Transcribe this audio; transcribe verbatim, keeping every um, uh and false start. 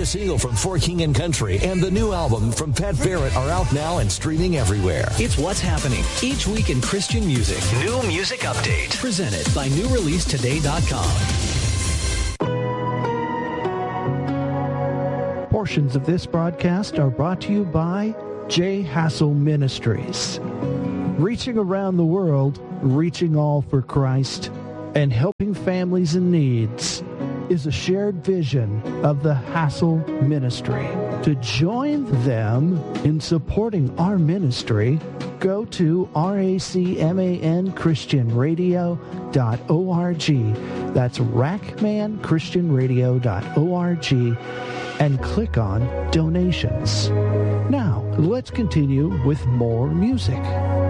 newest single from For King and Country and the new album from Pat Barrett are out now and streaming everywhere. It's what's happening each week in Christian music. New Music Update. Presented by new release today dot com. Portions of this broadcast are brought to you by J. Hassel Ministries. Reaching around the world, reaching all for Christ, and helping families in needs is a shared vision of the Hassel Ministry. To join them in supporting our ministry, go to racman christian radio dot org. That's racman christian radio dot org and click on donations. Now, let's continue with more music.